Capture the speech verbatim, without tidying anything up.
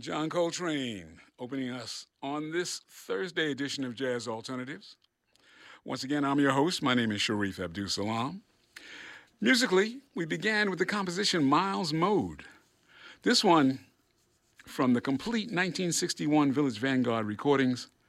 John Coltrane opening us on this Thursday edition of Jazz Alternatives. Once again, I'm your host. My name is Sharif Abdul Salam. Musically, we began with the composition Miles Mode. This one from the complete nineteen sixty-one Village Vanguard recordings